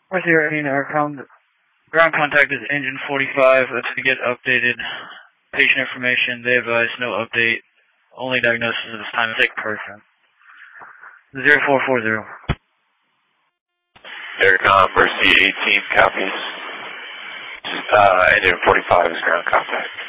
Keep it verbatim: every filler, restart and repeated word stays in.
With your our com ground contact is engine forty-five. That's to get updated patient information. They advise no update. Only diagnosis at this time is sick person. zero four four zero. Aircom Mercy eighteen copies. Uh, engine forty-five is ground contact.